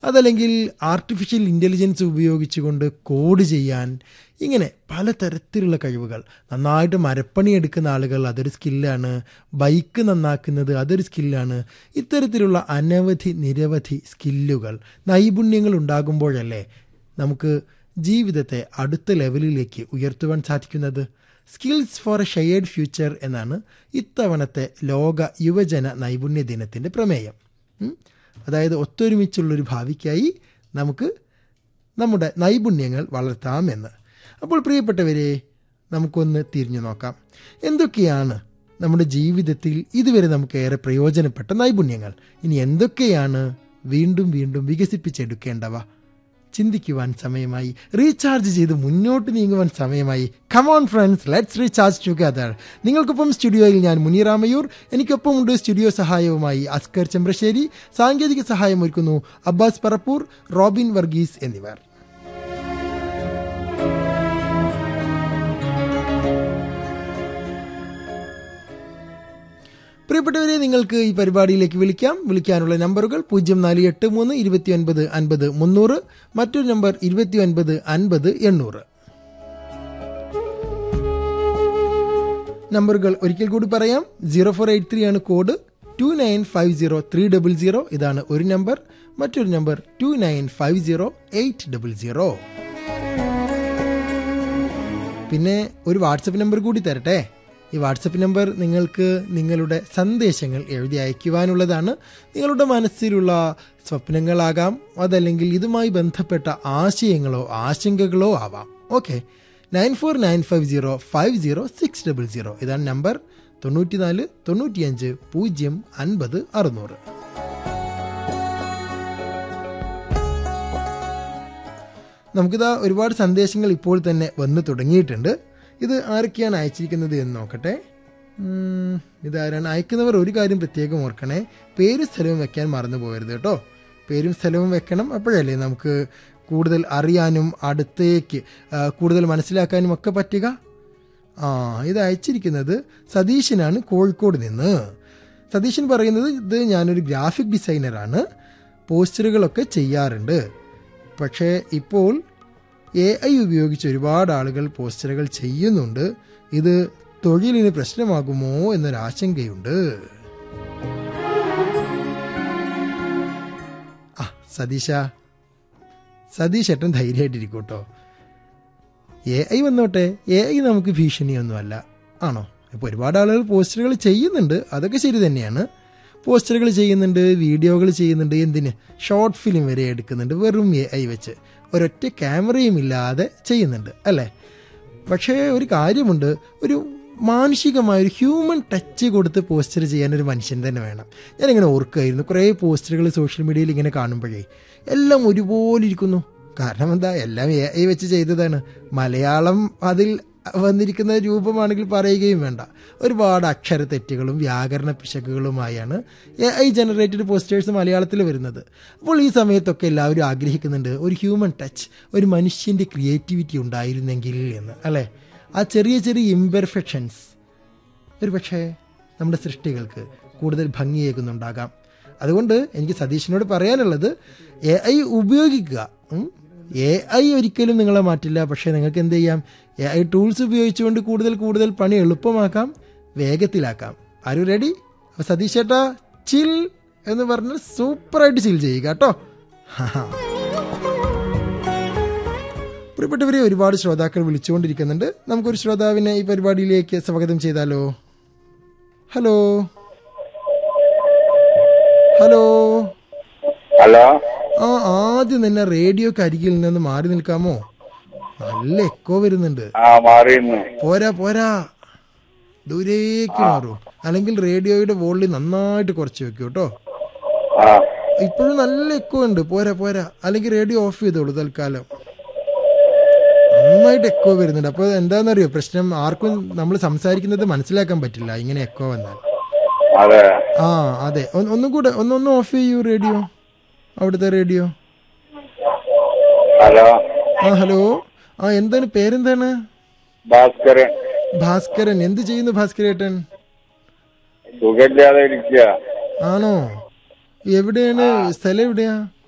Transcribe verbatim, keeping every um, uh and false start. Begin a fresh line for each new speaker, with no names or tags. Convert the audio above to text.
അതല്ലെങ്കിൽ artificial intelligence ഉപയോഗിച്ചുകൊണ്ട് code ചെയ്യാൻ, ഇങ്ങനെ പലതരത്തിലുള്ള കഴിവുകൾ. നന്നായിട്ട് മരപ്പണി എടുക്കുന്ന ആളുകൾ, അതൊരു സ്കില്ലാണ്. ബൈക്ക് നന്നാക്കുന്നത് അതൊരു സ്കില്ലാണ്. ഇത്തരത്തിലുള്ള അനവധി നിരവധി സ്കില്ലുകൾ, നൈപുണ്യങ്ങൾ ഉണ്ടാകുമ്പോഴല്ലേ നമുക്ക് ജീവിതത്തെ അടുത്ത ലെവലിലേക്ക് ഉയർത്തുവാൻ സാധിക്കുന്നത്. Skills four A shared future എന്നാണ് ഇത്തവണത്തെ ലോക യുവജന നൈപുണ്യ ദിനത്തിൻ്റെ പ്രമേയം. അതായത് ഒത്തൊരുമിച്ചുള്ളൊരു ഭാവിക്കായി നമുക്ക് നമ്മുടെ നൈപുണ്യങ്ങൾ വളർത്താമെന്ന്. അപ്പോൾ പ്രിയപ്പെട്ടവരെ, നമുക്കൊന്ന് തിരിഞ്ഞു നോക്കാം. എന്തൊക്കെയാണ് നമ്മുടെ ജീവിതത്തിൽ ഇതുവരെ നമുക്ക് ഏറെ പ്രയോജനപ്പെട്ട നൈപുണ്യങ്ങൾ? ഇനി എന്തൊക്കെയാണ് വീണ്ടും വീണ്ടും വികസിപ്പിച്ചെടുക്കേണ്ടവ? ചിന്തിക്കുവാൻ സമയമായി, റീചാർജ് ചെയ്ത് മുന്നോട്ട് നീങ്ങുവാൻ സമയമായി. Come on friends, let's recharge together. നിങ്ങൾക്കൊപ്പം സ്റ്റുഡിയോയിൽ ഞാൻ മുനീറാമയൂർ, എനിക്കൊപ്പം ഉണ്ട് സ്റ്റുഡിയോ സഹായവുമായി അസ്കർ ചെമ്പ്രശ്ശേരി. സാങ്കേതിക സഹായം ഒരുക്കുന്നു അബ്ബാസ് പറപ്പൂർ, റോബിൻ വർഗീസ് എന്നിവർ. പ്രിയപ്പെട്ടവരെ, നിങ്ങൾക്ക് ഈ പരിപാടിയിലേക്ക് വിളിക്കാം. വിളിക്കാനുള്ള നമ്പറുകൾ പൂജ്യം നാല് എട്ട് മൂന്ന് ഇരുപത്തി ഒൻപത് അൻപത് മുന്നൂറ്, മറ്റൊരു നമ്പർ ഇരുപത്തി ഒൻപത് അൻപത് എണ്ണൂറ്. നമ്പറുകൾ ഒരിക്കൽ കൂടി പറയാം. സീറോ ഫോർ എയ്റ്റ് ത്രീ ആണ് code, to nine five zero three double zero ഇതാണ് ഒരു നമ്പർ, മറ്റൊരു number two nine five zero eight double zero. പിന്നെ ഒരു വാട്സപ്പ് നമ്പർ കൂടി തരട്ടെ. ഈ വാട്സപ്പ് നമ്പർ നിങ്ങൾക്ക് നിങ്ങളുടെ സന്ദേശങ്ങൾ എഴുതി അയക്കുവാനുള്ളതാണ്. നിങ്ങളുടെ മനസ്സിലുള്ള സ്വപ്നങ്ങളാകാം, അതല്ലെങ്കിൽ ഇതുമായി ബന്ധപ്പെട്ട ആശയങ്ങളോ ആശങ്കകളോ ആവാം. Okay, nine four nine five zero five zero six double zero ഇതാണ് നമ്പർ. തൊണ്ണൂറ്റി നാല് തൊണ്ണൂറ്റിയഞ്ച് പൂജ്യം അൻപത് അറുന്നൂറ്. നമുക്കിതാ ഒരുപാട് സന്ദേശങ്ങൾ ഇപ്പോൾ തന്നെ വന്ന് തുടങ്ങിയിട്ടുണ്ട്. ഇത് ആരൊക്കെയാണ് അയച്ചിരിക്കുന്നത് എന്ന് നോക്കട്ടെ. ഇതാരാണ് അയക്കുന്നവർ? ഒരു കാര്യം പ്രത്യേകം ഓർക്കണേ, പേരും സ്ഥലവും വെക്കാൻ മറന്നു പോകരുത് കേട്ടോ. പേരും സ്ഥലവും വെക്കണം, അപ്പോഴല്ലേ നമുക്ക് കൂടുതൽ അറിയാനും അടുത്തേക്ക് കൂടുതൽ മനസ്സിലാക്കാനും ഒക്കെ പറ്റുക. ആ ഇത് അയച്ചിരിക്കുന്നത് സതീശനാണ്, കോഴിക്കോട് നിന്ന്. സതീശൻ പറയുന്നത്, ഇത് ഞാനൊരു ഗ്രാഫിക് ഡിസൈനറാണ്, പോസ്റ്ററുകളൊക്കെ ചെയ്യാറുണ്ട്. പക്ഷേ ഇപ്പോൾ എ ഐ ഉപയോഗിച്ച് ഒരുപാട് ആളുകൾ പോസ്റ്ററുകൾ ചെയ്യുന്നുണ്ട്. ഇത് തൊഴിലിന് പ്രശ്നമാകുമോ എന്നൊരാശങ്കയുണ്ട്. ആ സതീശ, സതീഷ് ഏട്ടൻ ധൈര്യമായിട്ടിരിക്കൂട്ടോ. എ ഐ വന്നോട്ടെ, എ ഐ നമുക്ക് ഭീഷണിയൊന്നുമല്ല, ആണോ? ഇപ്പോൾ ഒരുപാട് ആളുകൾ പോസ്റ്ററുകൾ ചെയ്യുന്നുണ്ട്, അതൊക്കെ ശരി തന്നെയാണ്. പോസ്റ്ററുകൾ ചെയ്യുന്നുണ്ട്, വീഡിയോകൾ ചെയ്യുന്നുണ്ട്, എന്തിന് ഷോർട്ട് ഫിലിം വരെ എടുക്കുന്നുണ്ട് വെറും എ ഐ വെച്ച്. ഒരൊറ്റ ക്യാമറയും ഇല്ലാതെ ചെയ്യുന്നുണ്ട് അല്ലേ. പക്ഷേ ഒരു കാര്യമുണ്ട്, ഒരു മാനുഷികമായൊരു ഹ്യൂമൻ ടച്ച് കൊടുത്ത് പോസ്റ്റർ ചെയ്യാനൊരു മനുഷ്യൻ തന്നെ വേണം. ഞാനിങ്ങനെ ഓർക്കുകയായിരുന്നു, കുറേ പോസ്റ്ററുകൾ സോഷ്യൽ മീഡിയയിൽ ഇങ്ങനെ കാണുമ്പോഴേ എല്ലാം ഒരുപോലെ ഇരിക്കുന്നു. കാരണം എന്താ, എല്ലാം എ ഐ വെച്ച് ചെയ്തതാണ്. മലയാളം അതിൽ വന്നിരിക്കുന്ന രൂപമാണെങ്കിൽ പറയുകയും വേണ്ട. ഒരുപാട് അക്ഷര തെറ്റുകളും വ്യാകരണ പിശകുകളുമായാണ് എ ഐ ജനറേറ്റഡ് പോസ്റ്റേഴ്സ് മലയാളത്തിൽ വരുന്നത്. അപ്പോൾ ഈ സമയത്തൊക്കെ എല്ലാവരും ആഗ്രഹിക്കുന്നുണ്ട് ഒരു ഹ്യൂമൻ ടച്ച്, ഒരു മനുഷ്യൻ്റെ ക്രിയേറ്റിവിറ്റി ഉണ്ടായിരുന്നെങ്കിൽ എന്ന് അല്ലേ. ആ ചെറിയ ചെറിയ ഇംപെർഫെക്ഷൻസ് ഒരു പക്ഷേ നമ്മുടെ സൃഷ്ടികൾക്ക് കൂടുതൽ ഭംഗിയേകുന്നുണ്ടാകാം. അതുകൊണ്ട് എനിക്ക് സതീഷിനോട് പറയാനുള്ളത്, എ ഐ ഉപയോഗിക്കുക. എ ഐ ഒരിക്കലും നിങ്ങളെ മാറ്റില്ല. പക്ഷേ നിങ്ങൾക്ക് എന്ത് ചെയ്യാം, എ ഐ ടൂൾസ് ഉപയോഗിച്ചുകൊണ്ട് കൂടുതൽ കൂടുതൽ പണി എളുപ്പമാക്കാം, വേഗത്തിലാക്കാം. ആരും റെഡി? സതീഷ് ചേട്ടാ ചിൽ എന്ന് പറഞ്ഞാൽ സൂപ്പറായിട്ട് ചിൽ ചെയ്യുക കേട്ടോ. പ്രിയപ്പെട്ടവരെ, ഒരുപാട് ശ്രോതാക്കൾ വിളിച്ചുകൊണ്ടിരിക്കുന്നുണ്ട്. നമുക്കൊരു ശ്രോതാവിനെ ഈ പരിപാടിയിലേക്ക് സ്വാഗതം ചെയ്താലോ? Hello hello
hello.
ആ ആദ്യം തന്നെ റേഡിയോക്ക് അരികിൽ നിന്ന് മാറി നിൽക്കാമോ? നല്ല എക്കോ വരുന്നുണ്ട്. പോരാ പോരാ, ദൂരേക്ക് മാറൂ, അല്ലെങ്കിൽ റേഡിയോയുടെ വോളിയം നന്നായിട്ട് കുറച്ച് വെക്കൂ കേട്ടോ. ഇപ്പോഴും നല്ല എക്കോ ഉണ്ട്. പോരാ പോരാ, അല്ലെങ്കിൽ റേഡിയോ ഓഫ് ചെയ്തോളൂ തൽക്കാലം. നന്നായിട്ട് എക്കോ വരുന്നുണ്ട്. അപ്പോൾ എന്താണെന്നറിയോ പ്രശ്നം, ആർക്കും നമ്മൾ സംസാരിക്കുന്നത് മനസ്സിലാക്കാൻ പറ്റില്ല ഇങ്ങനെ എക്കോ വന്നാൽ. ആ അതെ, ഒന്നും കൂടെ ഒന്നൊന്ന് ഓഫ് ചെയ്യൂ റേഡിയോ, അവിടുത്തെ റേഡിയോ.
ഹലോ.
ആ ഹലോ. ആ എന്താണ്, പേരെന്താണ്?
ഭാസ്കരൻ.
ഭാസ്കരൻ, എന്ത് ചെയ്യുന്നു ഭാസ്കരേട്ടൻ?
സുഖമില്ലാതെ ഇരിക്കുക.
ആണോ? എവിടെയാണ് സ്ഥലം? എവിടെയാ?